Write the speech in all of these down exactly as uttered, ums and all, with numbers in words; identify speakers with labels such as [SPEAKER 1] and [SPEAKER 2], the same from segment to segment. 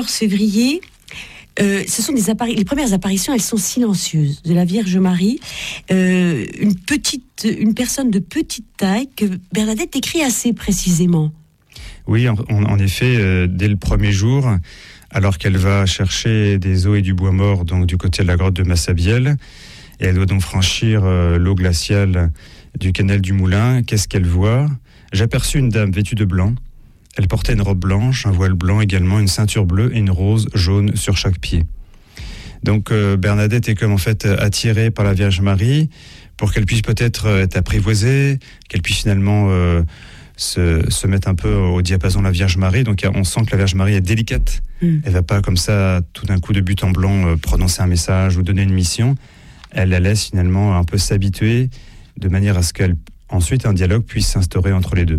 [SPEAKER 1] février, euh, ce sont des appari- les premières apparitions, elles sont silencieuses de la Vierge Marie, euh, une petite, une personne de petite taille que Bernadette écrit assez précisément.
[SPEAKER 2] Oui, en, en effet, euh, dès le premier jour, alors qu'elle va chercher des eaux et du bois mort donc du côté de la grotte de Massabielle, et elle doit donc franchir euh, l'eau glaciale du canal du Moulin, qu'est-ce qu'elle voit ? J'aperçus une dame vêtue de blanc. Elle portait une robe blanche, un voile blanc également, une ceinture bleue et une rose jaune sur chaque pied. Donc euh, Bernadette est comme en fait attirée par la Vierge Marie pour qu'elle puisse peut-être être apprivoisée, qu'elle puisse finalement euh, se, se mettre un peu au diapason de la Vierge Marie. Donc on sent que la Vierge Marie est délicate. Mm. Elle va pas comme ça tout d'un coup de but en blanc euh, prononcer un message ou donner une mission. Elle la laisse finalement un peu s'habituer de manière à ce qu'elle ensuite un dialogue puisse s'instaurer entre les deux.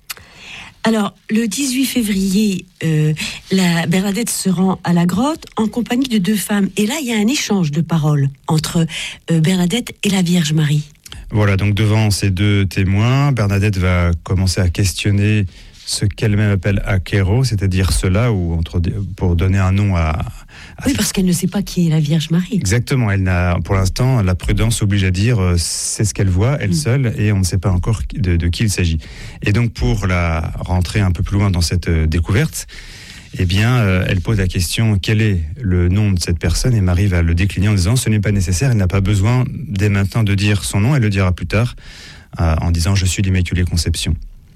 [SPEAKER 1] Alors, le dix-huit février, euh, la Bernadette se rend à la grotte en compagnie de deux femmes. Et là, il y a un échange de paroles entre euh, Bernadette et la Vierge Marie.
[SPEAKER 2] Voilà, donc devant ces deux témoins, Bernadette va commencer à questionner ce qu'elle-même appelle akero, c'est-à-dire cela, ou entre, pour donner un nom à... à
[SPEAKER 1] oui, parce qu'elle ne sait pas qui est la Vierge Marie.
[SPEAKER 2] Exactement, elle n'a, pour l'instant, la prudence oblige à dire euh, c'est ce qu'elle voit, elle mmh. seule, et on ne sait pas encore de, de qui il s'agit. Et donc, pour la rentrer un peu plus loin dans cette euh, découverte, eh bien, euh, elle pose la question, quel est le nom de cette personne ? Et Marie va le décliner en disant, ce n'est pas nécessaire, elle n'a pas besoin dès maintenant de dire son nom, elle le dira plus tard, euh, en disant, je suis l'Immaculée Conception.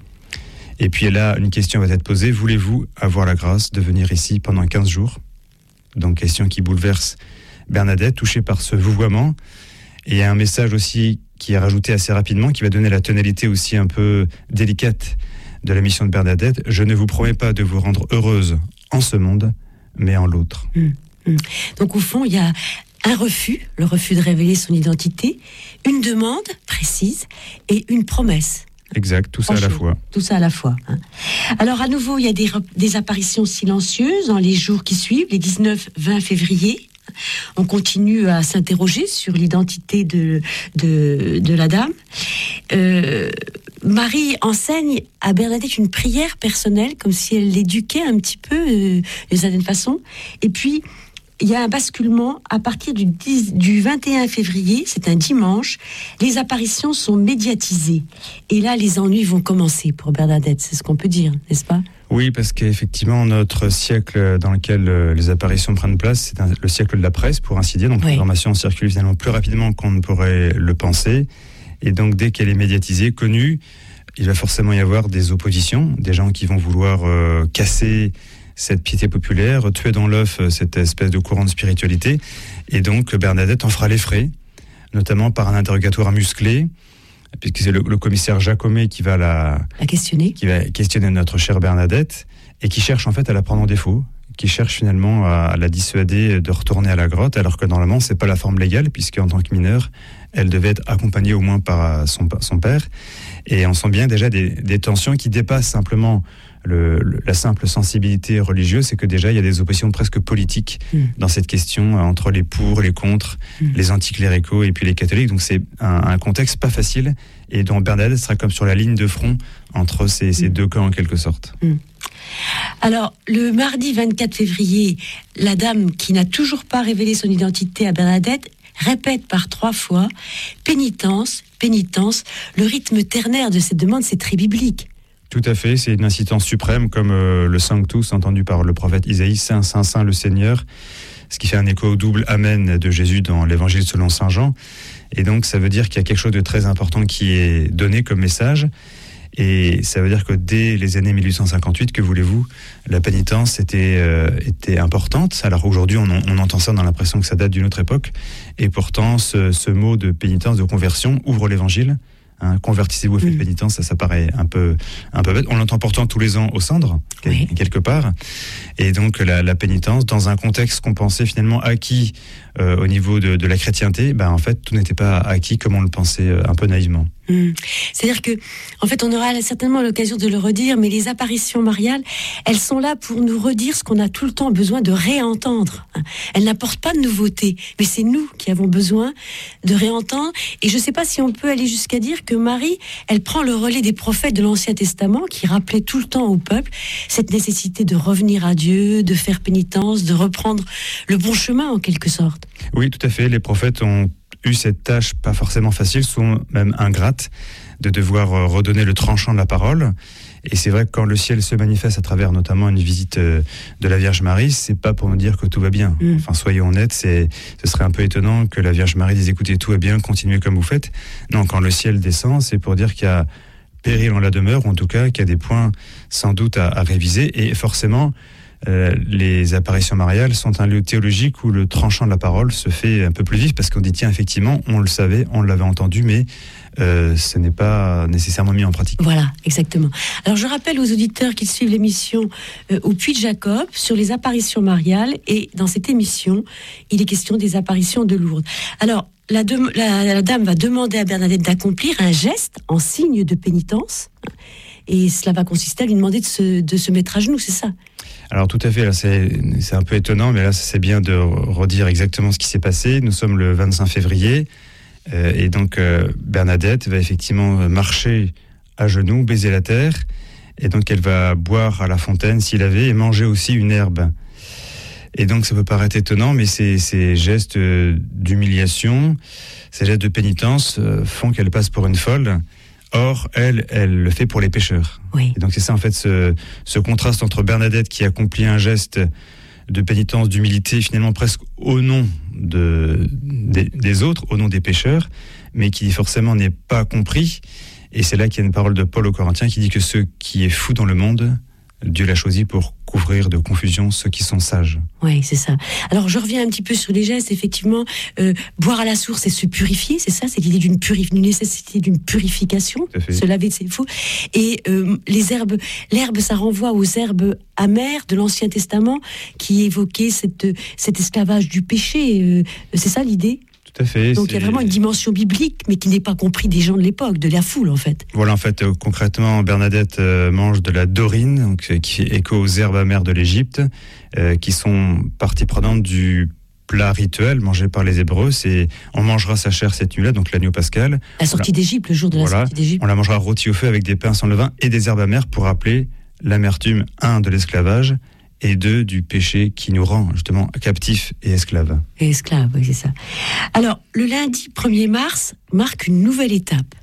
[SPEAKER 2] Et puis là, une question va être posée, voulez-vous avoir la grâce de venir ici pendant quinze jours ? Donc question qui bouleverse Bernadette, touchée par ce vouvoiement. Et il y a un message aussi qui est rajouté assez rapidement, qui va donner la tonalité aussi un peu délicate de la mission de Bernadette. Je ne vous promets pas de vous rendre heureuse en ce monde, mais en l'autre.
[SPEAKER 1] Mmh, mmh. Donc au fond, il y a un refus, le refus de révéler son identité, une demande précise et une promesse.
[SPEAKER 2] Exact, tout ça à la fois.
[SPEAKER 1] Tout ça à la fois. Hein. Alors à nouveau, il y a des, des apparitions silencieuses dans les jours qui suivent, les dix-neuf vingt février. On continue à s'interroger sur l'identité de, de, de la dame. Euh, Marie enseigne à Bernadette une prière personnelle, comme si elle l'éduquait un petit peu, euh, d'une certaine façon. Et puis, il y a un basculement à partir du, dix, du vingt et un février, c'est un dimanche, les apparitions sont médiatisées. Et là, les ennuis vont commencer pour Bernadette, c'est ce qu'on peut dire, n'est-ce pas ?
[SPEAKER 2] Oui, parce qu'effectivement, notre siècle dans lequel les apparitions prennent place, c'est un, le siècle de la presse, pour ainsi dire. Donc oui. L'information circule finalement plus rapidement qu'on ne pourrait le penser. Et donc, dès qu'elle est médiatisée, connue, il va forcément y avoir des oppositions, des gens qui vont vouloir euh, casser cette piété populaire, tuer dans l'œuf cette espèce de courant de spiritualité. Et donc, Bernadette en fera les frais, notamment par un interrogatoire musclé, puisque c'est le, le commissaire Jacomet qui va la,
[SPEAKER 1] la questionner,
[SPEAKER 2] qui va questionner notre chère Bernadette, et qui cherche en fait à la prendre en défaut, qui cherche finalement à, à la dissuader de retourner à la grotte, alors que normalement c'est pas la forme légale, puisque en tant que mineure, elle devait être accompagnée au moins par son, son père. Et on sent bien déjà des, des tensions qui dépassent simplement le, le, la simple sensibilité religieuse, c'est que déjà il y a des oppositions presque politiques mmh. dans cette question, entre les pour, les contre, mmh. les anticléricaux et puis les catholiques. Donc c'est un, un contexte pas facile, et dont Bernadette sera comme sur la ligne de front entre ces, ces mmh. deux camps en quelque sorte.
[SPEAKER 1] Mmh. Alors, le mardi vingt-quatre février, la dame qui n'a toujours pas révélé son identité à Bernadette répète par trois fois « pénitence, pénitence ». Le rythme ternaire de cette demande, c'est très biblique.
[SPEAKER 2] Tout à fait, c'est une insistance suprême, comme euh, le Sanctus entendu par le prophète Isaïe, « Saint, Saint, Saint, le Seigneur », ce qui fait un écho au double « Amen » de Jésus dans l'Évangile selon Saint Jean. Et donc, ça veut dire qu'il y a quelque chose de très important qui est donné comme message. Et ça veut dire que dès les années mille huit cent cinquante-huit, que voulez-vous, la pénitence était, euh, était importante. Alors aujourd'hui, on, on entend ça dans l'impression que ça date d'une autre époque. Et pourtant, ce, ce mot de pénitence, de conversion, ouvre l'évangile. Hein, convertissez-vous et faites mmh. pénitence, ça, ça paraît un peu, un peu bête. On l'entend pourtant tous les ans au cendres, oui. quelque part. Et donc, la, la pénitence, dans un contexte qu'on pensait finalement acquis euh, au niveau de, de la chrétienté, ben, en fait, tout n'était pas acquis comme on le pensait euh, un peu naïvement.
[SPEAKER 1] Mmh. C'est-à-dire que, en fait, on aura certainement l'occasion de le redire, mais les apparitions mariales, elles sont là pour nous redire ce qu'on a tout le temps besoin de réentendre. Elles n'apportent pas de nouveauté, mais c'est nous qui avons besoin de réentendre. Et je ne sais pas si on peut aller jusqu'à dire que Marie, elle prend le relais des prophètes de l'Ancien Testament qui rappelaient tout le temps au peuple cette nécessité de revenir à Dieu, de faire pénitence, de reprendre le bon chemin en quelque sorte.
[SPEAKER 2] Oui, tout à fait. Les prophètes ont eu cette tâche pas forcément facile, souvent même ingrate, de devoir redonner le tranchant de la parole. Et c'est vrai que quand le ciel se manifeste à travers notamment une visite de la Vierge Marie, c'est pas pour nous dire que tout va bien. Mmh. Enfin, soyons honnêtes, c'est, ce serait un peu étonnant que la Vierge Marie dise écoutez, tout va bien, continuez comme vous faites. Non, quand le ciel descend, c'est pour dire qu'il y a péril en la demeure, ou en tout cas qu'il y a des points sans doute à, à réviser. Et forcément, Euh, les apparitions mariales sont un lieu théologique où le tranchant de la parole se fait un peu plus vif parce qu'on dit tiens effectivement on le savait, on l'avait entendu mais euh, ce n'est pas nécessairement mis en pratique.
[SPEAKER 1] Voilà, exactement. Alors je rappelle aux auditeurs qui suivent l'émission euh, au Puy de Jacob sur les apparitions mariales et dans cette émission il est question des apparitions de Lourdes. Alors la, de- la, la dame va demander à Bernadette d'accomplir un geste en signe de pénitence et cela va consister à lui demander de se, de se mettre à genoux, c'est ça?
[SPEAKER 2] Alors tout à fait, là, c'est, c'est un peu étonnant, mais là c'est bien de redire exactement ce qui s'est passé. Nous sommes le vingt-cinq février, euh, et donc euh, Bernadette va effectivement marcher à genoux, baiser la terre, et donc elle va boire à la fontaine s'il avait, et manger aussi une herbe. Et donc ça peut paraître étonnant, mais ces, ces gestes d'humiliation, ces gestes de pénitence euh, font qu'elle passe pour une folle. Or, elle, elle le fait pour les pécheurs.
[SPEAKER 1] Oui.
[SPEAKER 2] Et donc c'est ça en fait ce, ce contraste entre Bernadette qui accomplit un geste de pénitence, d'humilité, finalement presque au nom de, des, des autres, au nom des pécheurs, mais qui forcément n'est pas compris. Et c'est là qu'il y a une parole de Paul aux Corinthiens qui dit que ce qui est fou dans le monde, Dieu l'a choisi pour couvrir de confusion ceux qui sont sages.
[SPEAKER 1] Oui, c'est ça. Alors, je reviens un petit peu sur les gestes. Effectivement, euh, boire à la source et se purifier, c'est ça, c'est l'idée d'une, purif- d'une nécessité d'une purification, se laver de ses faux. Et euh, les herbes, l'herbe, ça renvoie aux herbes amères de l'Ancien Testament qui évoquaient cette, cet esclavage du péché. Euh, c'est ça l'idée ?
[SPEAKER 2] Tout à fait.
[SPEAKER 1] Donc il y a vraiment une dimension biblique, mais qui n'est pas compris des gens de l'époque, de la foule en fait.
[SPEAKER 2] Voilà, en fait, euh, concrètement, Bernadette euh, mange de la dorine, donc, euh, qui fait écho aux herbes amères de l'Égypte, euh, qui sont partie prenante du plat rituel mangé par les Hébreux. C'est, on mangera sa chair cette nuit-là, donc l'agneau pascal.
[SPEAKER 1] La sortie
[SPEAKER 2] la...
[SPEAKER 1] d'Égypte, le jour de la
[SPEAKER 2] voilà,
[SPEAKER 1] sortie d'Égypte.
[SPEAKER 2] On la mangera rôtie au feu avec des pains sans levain et des herbes amères pour rappeler l'amertume, un, de l'esclavage, et deux, du péché qui nous rend justement captifs et esclaves.
[SPEAKER 1] Et esclaves, oui, c'est ça. Alors, le lundi premier mars marque une nouvelle étape.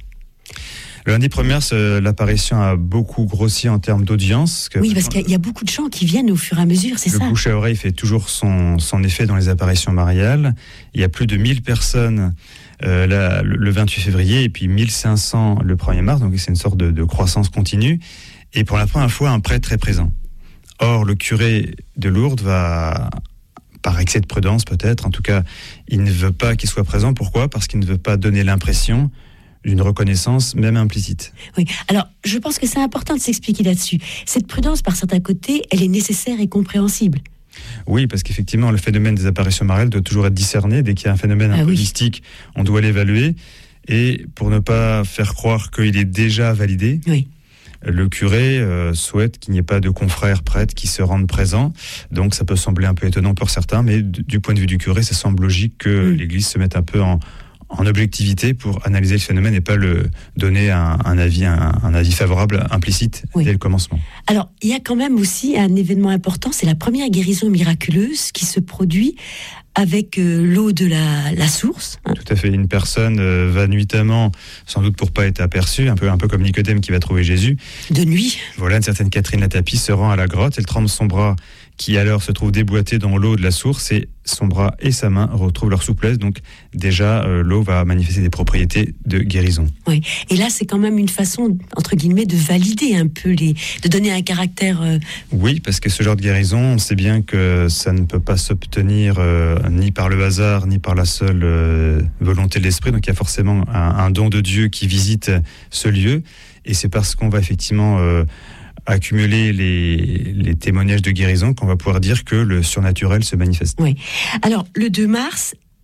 [SPEAKER 2] Le lundi premier mars, euh, l'apparition a beaucoup grossi en termes d'audience.
[SPEAKER 1] Que oui, parce qu'il y a beaucoup de gens qui viennent au fur et à mesure, c'est
[SPEAKER 2] le
[SPEAKER 1] ça.
[SPEAKER 2] Le bouche à oreille fait toujours son, son effet dans les apparitions mariales. Il y a plus de mille personnes euh, là, le vingt-huit février et puis mille cinq cents le premier mars, donc c'est une sorte de, de croissance continue. Et pour la première fois, un prêtre est présent. Or, le curé de Lourdes va, par excès de prudence peut-être, en tout cas, il ne veut pas qu'il soit présent. Pourquoi ? Parce qu'il ne veut pas donner l'impression d'une reconnaissance, même implicite.
[SPEAKER 1] Oui, alors je pense que c'est important de s'expliquer là-dessus. Cette prudence, par certains côtés, elle est nécessaire et compréhensible.
[SPEAKER 2] Oui, parce qu'effectivement, le phénomène des apparitions mariales doit toujours être discerné. Dès qu'il y a un phénomène un ah, peu oui. mystique, on doit l'évaluer. Et pour ne pas faire croire qu'il est déjà validé,
[SPEAKER 1] oui.
[SPEAKER 2] le curé euh, souhaite qu'il n'y ait pas de confrères prêtres qui se rendent présents. Donc ça peut sembler un peu étonnant pour certains, mais d- du point de vue du curé, ça semble logique que mmh. l'Église se mette un peu en, en objectivité pour analyser le phénomène et pas le donner un, un, avis, un, un avis favorable implicite oui. dès le commencement.
[SPEAKER 1] Alors, il y a quand même aussi un événement important, c'est la première guérison miraculeuse qui se produit avec euh, l'eau de la, la source.
[SPEAKER 2] Hein. Tout à fait. Une personne euh, va nuitamment, sans doute pour pas être aperçue, un peu, un peu comme Nicodème qui va trouver Jésus.
[SPEAKER 1] De nuit.
[SPEAKER 2] Voilà, une certaine Catherine Latapie se rend à la grotte, elle trempe son bras qui alors se trouve déboîté dans l'eau de la source et son bras et sa main retrouvent leur souplesse. Donc déjà, euh, l'eau va manifester des propriétés de guérison.
[SPEAKER 1] Oui. Et là, c'est quand même une façon, entre guillemets, de valider un peu, les, de donner un caractère... Euh...
[SPEAKER 2] Oui, parce que ce genre de guérison, on sait bien que ça ne peut pas s'obtenir euh, ni par le hasard, ni par la seule euh, volonté de l'esprit. Donc il y a forcément un, un don de Dieu qui visite ce lieu. Et c'est parce qu'on va effectivement... Euh, accumuler les, les témoignages de guérison qu'on va pouvoir dire que le surnaturel se manifeste.
[SPEAKER 1] Oui. Alors, le deux mars,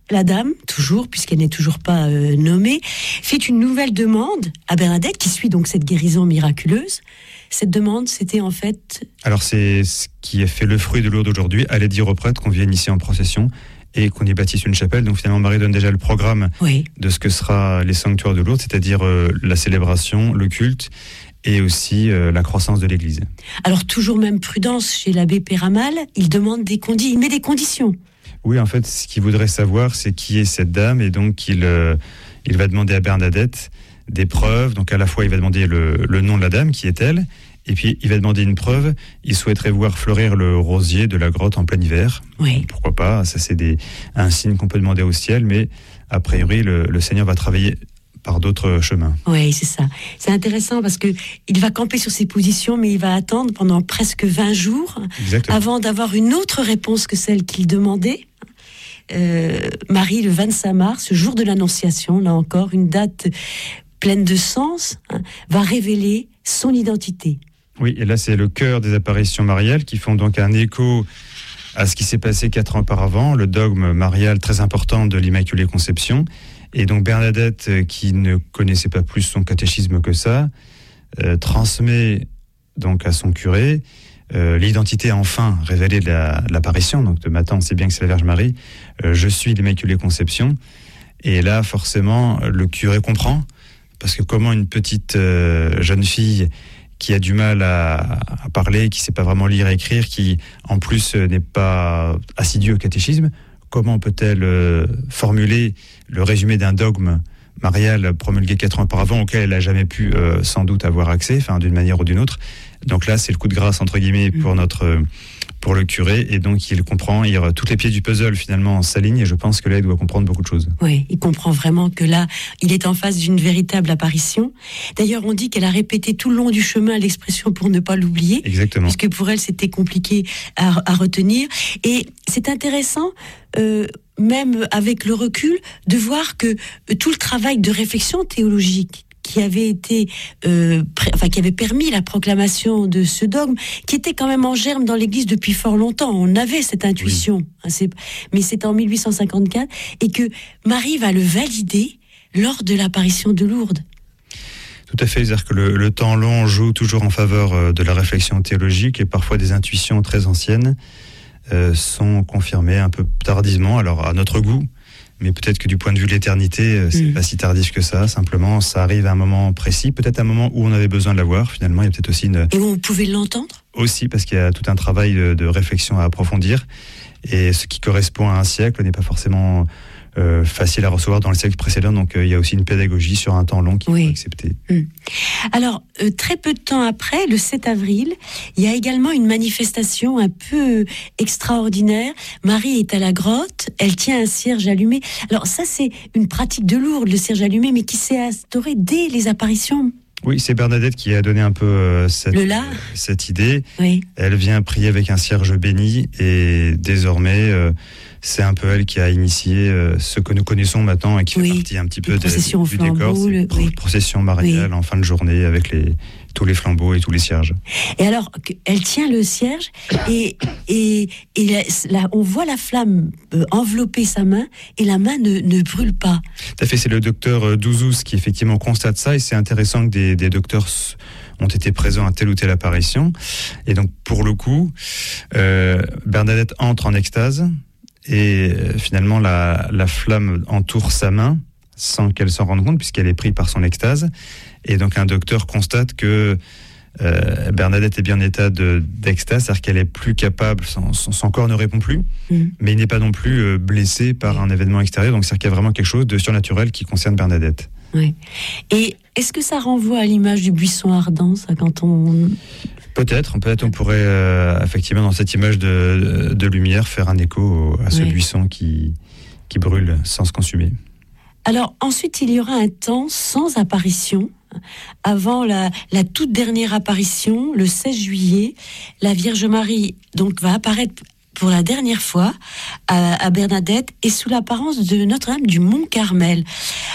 [SPEAKER 1] la dame, toujours, puisqu'elle n'est toujours pas euh, nommée, fait une nouvelle demande à Bernadette, qui suit donc cette guérison miraculeuse. Cette demande, c'était en fait...
[SPEAKER 2] Alors c'est ce qui a fait le fruit de Lourdes aujourd'hui. Aller dire aux prêtres qu'on vienne ici en procession et qu'on y bâtisse une chapelle. Donc finalement, Marie donne déjà le programme oui. de ce que sera les sanctuaires de Lourdes, c'est-à-dire euh, la célébration, le culte et aussi euh, la croissance de l'Église. Alors toujours même prudence chez l'abbé Péramal, il demande des condi- il met des conditions. Oui, en fait, ce qu'il voudrait savoir, c'est qui est cette dame, et donc il, euh, il va demander à Bernadette des preuves. Donc à la fois, il va demander le, le nom de la dame, qui est-elle, et puis il va demander une preuve. Il souhaiterait voir fleurir le rosier de la grotte en plein hiver. Oui. Pourquoi pas, ça c'est des, un signe qu'on peut demander au ciel, mais a priori, le, le Seigneur va travailler par d'autres chemins. Oui, c'est ça. C'est intéressant parce que il va camper sur ses positions, mais il va attendre pendant presque vingt jours Exactement. Avant d'avoir une autre réponse que celle qu'il demandait. Euh, Marie, le vingt-cinq mars, jour de l'Annonciation, là encore, une date pleine de sens, hein, va révéler son identité. Oui, et là, c'est le cœur des apparitions mariales qui font donc un écho à ce qui s'est passé quatre ans auparavant, le dogme marial très important de l'Immaculée Conception. Et donc Bernadette, qui ne connaissait pas plus son catéchisme que ça, euh, transmet donc à son curé euh, l'identité enfin révélée de, la, de l'apparition. Donc de maintenant, on sait bien que c'est la Vierge Marie. Euh, je suis l'Immaculée Conception. Et là, forcément, le curé comprend, parce que comment une petite euh, jeune fille qui a du mal à, à parler, qui ne sait pas vraiment lire et écrire, qui en plus euh, n'est pas assidue au catéchisme, comment peut-elle euh, formuler le résumé d'un dogme marial promulgué quatre ans auparavant, auquel elle n'a jamais pu euh, sans doute avoir accès, enfin d'une manière ou d'une autre. Donc là, c'est le coup de grâce entre guillemets pour notre, euh, pour le curé, et donc il comprend. Il, toutes les pièces du puzzle finalement s'alignent, et je pense que là, il doit comprendre beaucoup de choses. Oui, il comprend vraiment que là, il est en face d'une véritable apparition. D'ailleurs, on dit qu'elle a répété tout le long du chemin l'expression pour ne pas l'oublier. Exactement. Puisque pour elle, c'était compliqué à, à retenir. Et c'est intéressant. Euh, même avec le recul, de voir que euh, tout le travail de réflexion théologique qui avait été, euh, pré- enfin qui avait permis la proclamation de ce dogme, qui était quand même en germe dans l'Église depuis fort longtemps. On avait cette intuition, oui. hein, c'est, mais c'est en mille huit cent cinquante-quatre, et que Marie va le valider lors de l'apparition de Lourdes. Tout à fait, c'est-à-dire que le, le temps long joue toujours en faveur de la réflexion théologique, et parfois des intuitions très anciennes Euh, sont confirmés un peu tardivement, alors à notre goût, mais peut-être que du point de vue de l'éternité, euh, c'est mmh. pas si tardif que ça. Simplement, ça arrive à un moment précis, peut-être à un moment où on avait besoin de l'avoir. Finalement, il y a peut-être aussi une... Et où on pouvait l'entendre ? Aussi, parce qu'il y a tout un travail de, de réflexion à approfondir, et ce qui correspond à un siècle n'est pas forcément euh, facile à recevoir dans le siècle précédent, donc euh, il y a aussi une pédagogie sur un temps long qu'il oui. faut accepter. Mmh. Alors, euh, très peu de temps après, le sept avril, il y a également une manifestation un peu extraordinaire. Marie est à la grotte, elle tient un cierge allumé. Alors ça, c'est une pratique de Lourdes, le cierge allumé, mais qui s'est instaurée dès les apparitions. Oui, c'est Bernadette qui a donné un peu euh, cette, euh, cette idée. Oui. Elle vient prier avec un cierge béni, et désormais... Euh, c'est un peu elle qui a initié euh, ce que nous connaissons maintenant, et qui oui. fait partie un petit peu des, du décor. C'est une oui. procession mariale oui. en fin de journée avec les, tous les flambeaux et tous les cierges. Et alors, elle tient le cierge, et, et, et là, là, on voit la flamme euh, envelopper sa main, et la main ne, ne brûle pas. Tout à fait, c'est le docteur Douzous qui effectivement constate ça, et c'est intéressant que des, des docteurs ont été présents à telle ou telle apparition. Et donc, pour le coup, euh, Bernadette entre en extase, et finalement la, la flamme entoure sa main sans qu'elle s'en rende compte, puisqu'elle est prise par son extase. Et donc un docteur constate que euh, Bernadette est bien en état de, d'extase, c'est-à-dire qu'elle est plus capable, son, son, son corps ne répond plus, mmh. mais il n'est pas non plus euh, blessé par mmh. un événement extérieur. Donc c'est-à-dire qu'il y a vraiment quelque chose de surnaturel qui concerne Bernadette. Oui. Et est-ce que ça renvoie à l'image du buisson ardent, ça, quand on... Peut-être, peut-être on pourrait euh, effectivement dans cette image de, de, de lumière faire un écho à ce oui. buisson qui, qui brûle sans se consumer. Alors ensuite il y aura un temps sans apparition. Avant la, la toute dernière apparition, le seize juillet, la Vierge Marie donc va apparaître pour la dernière fois à, à Bernadette, et sous l'apparence de Notre-Dame du Mont Carmel.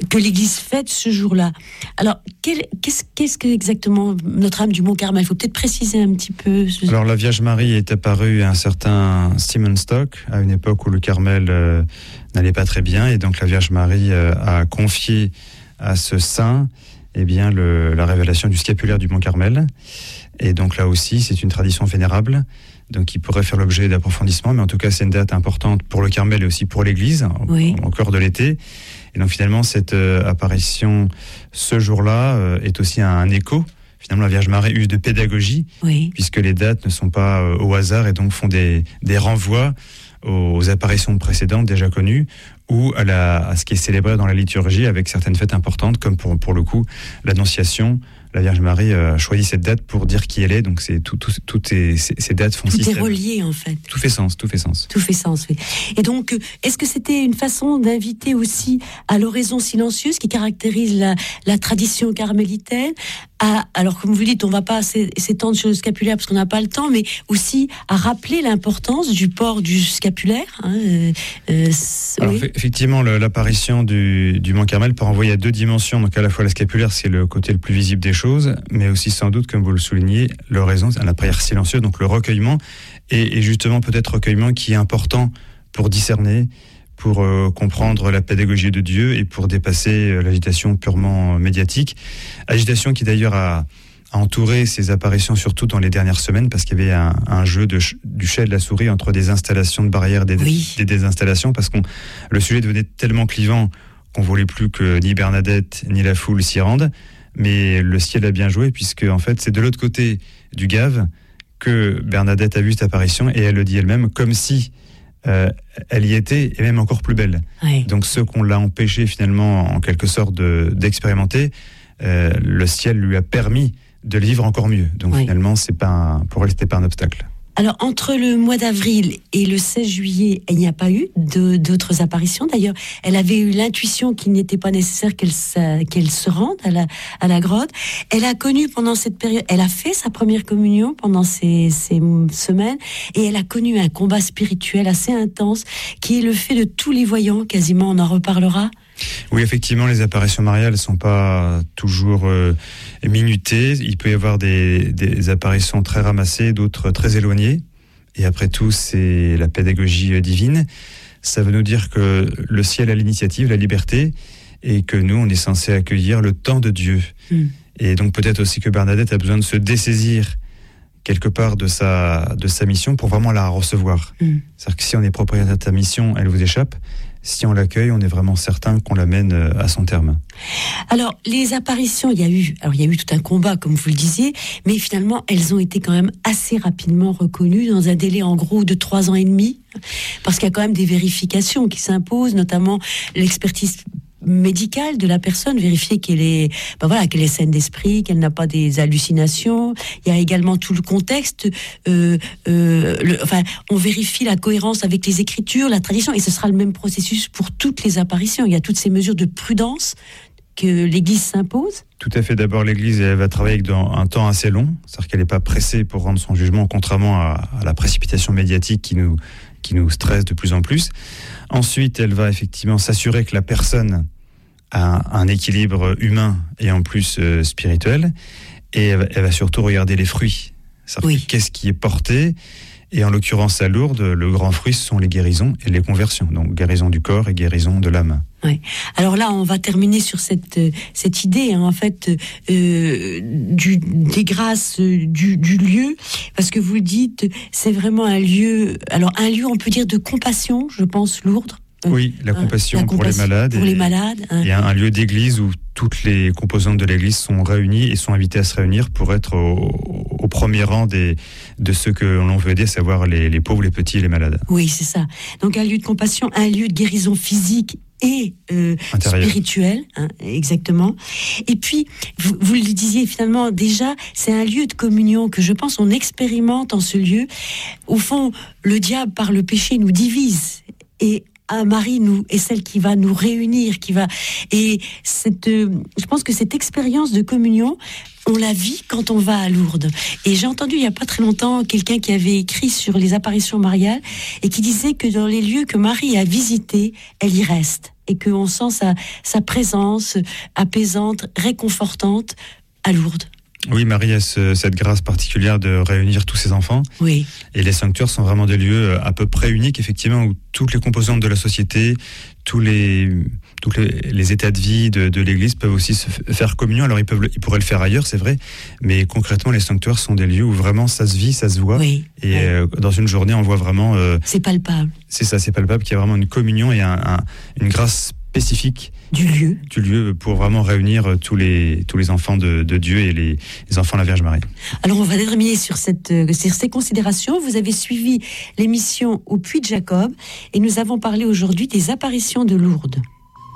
[SPEAKER 1] que l'Église fête ce jour-là. Alors, quel, qu'est-ce, qu'est-ce que exactement Notre-Dame du Mont-Carmel? Il faut peut-être préciser un petit peu. Ce...
[SPEAKER 2] Alors, la Vierge Marie est apparue à un certain Simon Stock, à une époque où le Carmel euh, n'allait pas très bien, et donc la Vierge Marie euh, a confié à ce saint eh bien, le, la révélation du scapulaire du Mont-Carmel. Et donc là aussi, c'est une tradition vénérable, donc qui pourrait faire l'objet d'approfondissement, mais en tout cas, c'est une date importante pour le Carmel et aussi pour l'Église, oui. au, au cœur de l'été. Et donc finalement, cette euh, apparition ce jour-là euh, est aussi un, un écho. Finalement, la Vierge Marie use de pédagogie, oui. puisque les dates ne sont pas euh, au hasard et donc font des, des renvois aux, aux apparitions précédentes déjà connues, ou à, la, à ce qui est célébré dans la liturgie avec certaines fêtes importantes, comme pour, pour le coup l'Annonciation. La Vierge Marie a choisi cette date pour dire qui elle est, donc c'est tout, tout, toutes ces, ces dates font
[SPEAKER 1] tout
[SPEAKER 2] système.
[SPEAKER 1] Tout est relié en fait.
[SPEAKER 2] Tout fait sens, tout fait sens.
[SPEAKER 1] Tout fait sens, oui. Et donc, est-ce que c'était une façon d'inviter aussi à l'oraison silencieuse qui caractérise la, la tradition carmélitaine, à, alors comme vous dites, on ne va pas s'étendre sur le scapulaire parce qu'on n'a pas le temps, mais aussi à rappeler l'importance du port du scapulaire. Hein, euh,
[SPEAKER 2] alors oui. Effectivement, le, l'apparition du, du Mont Carmel peut renvoyer à deux dimensions, donc à la fois la scapulaire, c'est le côté le plus visible des choses, mais aussi sans doute, comme vous le soulignez, l'oraison, la prière silencieuse, donc le recueillement, et, et justement peut-être recueillement qui est important pour discerner, pour euh, comprendre la pédagogie de Dieu et pour dépasser euh, l'agitation purement euh, médiatique. Agitation qui d'ailleurs a, a entouré ces apparitions, surtout dans les dernières semaines, parce qu'il y avait un, un jeu de, du chat et de la souris entre des installations de barrières et des, oui. des désinstallations, parce que le sujet devenait tellement clivant qu'on ne voulait plus que ni Bernadette ni la foule s'y rendent. Mais le ciel a bien joué, puisque en fait, c'est de l'autre côté du Gave que Bernadette a vu cette apparition, et elle le dit elle-même, comme si euh, elle y était, et même encore plus belle. Oui. Donc ceux qu'on l'a empêché finalement, en quelque sorte, de, d'expérimenter, euh, le ciel lui a permis de le vivre encore mieux. Donc oui. finalement, c'est pas un, pour elle, c'était pas un obstacle.
[SPEAKER 1] Alors, entre le mois d'avril et le seize juillet, il n'y a pas eu de, d'autres apparitions. D'ailleurs, elle avait eu l'intuition qu'il n'était pas nécessaire qu'elle, sa, qu'elle se rende à la, à la grotte. Elle a connu pendant cette période, elle a fait sa première communion pendant ces, ces semaines, et elle a connu un combat spirituel assez intense, qui est le fait de tous les voyants, quasiment, on en reparlera.
[SPEAKER 2] Oui, effectivement, les apparitions mariales ne sont pas toujours euh, minutées. Il peut y avoir des, des apparitions très ramassées, d'autres très éloignées. Et après tout, c'est la pédagogie divine. Ça veut nous dire que le ciel a l'initiative, la liberté, et que nous, on est censé accueillir le temps de Dieu. Mm. Et donc peut-être aussi que Bernadette a besoin de se dessaisir quelque part de sa, de sa mission pour vraiment la recevoir. Mm. C'est-à-dire que si on est propriétaire de sa mission, elle vous échappe. Si on l'accueille, on est vraiment certain qu'on l'amène à son terme.
[SPEAKER 1] Alors, les apparitions, il y a eu, alors il y a eu tout un combat, comme vous le disiez, mais finalement, elles ont été quand même assez rapidement reconnues dans un délai en gros de trois ans et demi, parce qu'il y a quand même des vérifications qui s'imposent, notamment l'expertise médicale de la personne, vérifier qu'elle est, ben voilà, qu'elle est saine d'esprit, qu'elle n'a pas des hallucinations. Il y a également tout le contexte. Euh, euh, le, enfin, on vérifie la cohérence avec les Écritures, la tradition, et ce sera le même processus pour toutes les apparitions. Il y a toutes ces mesures de prudence que l'Église s'impose.
[SPEAKER 2] Tout à fait. D'abord, l'Église elle va travailler dans un temps assez long, c'est-à-dire qu'elle n'est pas pressée pour rendre son jugement, contrairement à, à la précipitation médiatique qui nous qui nous stresse de plus en plus. Ensuite, elle va effectivement s'assurer que la personne a un équilibre humain et en plus euh, spirituel, et elle va, elle va surtout regarder les fruits. C'est-à-dire oui. qu'est-ce qui est porté, et en l'occurrence à Lourdes, le grand fruit, ce sont les guérisons et les conversions, donc guérison du corps et guérison de l'âme.
[SPEAKER 1] Oui. Alors là, on va terminer sur cette cette idée, hein, en fait, euh, du des grâces du, du lieu, parce que vous le dites, c'est vraiment un lieu. Alors un lieu, on peut dire de compassion, je pense, Lourdes.
[SPEAKER 2] Oui, la compassion, la compassion pour les malades.
[SPEAKER 1] Pour
[SPEAKER 2] et,
[SPEAKER 1] les malades. Hein.
[SPEAKER 2] Et un, un lieu d'église où toutes les composantes de l'église sont réunies et sont invitées à se réunir pour être au, au premier rang des, de ceux que l'on veut aider, à savoir les, les pauvres, les petits et les malades.
[SPEAKER 1] Oui, c'est ça. Donc un lieu de compassion, un lieu de guérison physique et euh, spirituel, hein, exactement. Et puis, vous, vous le disiez finalement déjà, c'est un lieu de communion que je pense on expérimente en ce lieu. Au fond, le diable par le péché nous divise, et à Marie nous est celle qui va nous réunir, qui va et cette, euh, je pense que cette expérience de communion, on la vit quand on va à Lourdes. Et j'ai entendu il y a pas très longtemps quelqu'un qui avait écrit sur les apparitions mariales et qui disait que dans les lieux que Marie a visités, elle y reste. et qu'on sent sa, sa présence apaisante, réconfortante à Lourdes.
[SPEAKER 2] Oui, Marie a ce, cette grâce particulière de réunir tous ses enfants.
[SPEAKER 1] Oui.
[SPEAKER 2] Et les sanctuaires sont vraiment des lieux à peu près uniques, effectivement, où toutes les composantes de la société, tous les, tous les, les états de vie de, de l'Église peuvent aussi se faire communion. Alors, ils, peuvent, ils pourraient le faire ailleurs, c'est vrai, mais concrètement, les sanctuaires sont des lieux où vraiment ça se vit, ça se voit.
[SPEAKER 1] Oui.
[SPEAKER 2] Et
[SPEAKER 1] oui.
[SPEAKER 2] Euh, dans une journée, on voit vraiment... Euh,
[SPEAKER 1] c'est palpable.
[SPEAKER 2] C'est ça, c'est palpable, qu'il y a vraiment une communion et un, un, une grâce spécifique
[SPEAKER 1] du lieu.
[SPEAKER 2] Du lieu pour vraiment réunir tous les, tous les enfants de, de Dieu et les, les enfants de la Vierge Marie.
[SPEAKER 1] Alors on va terminer sur, cette, sur ces considérations. Vous avez suivi l'émission au Puy de Jacob et nous avons parlé aujourd'hui des apparitions de Lourdes.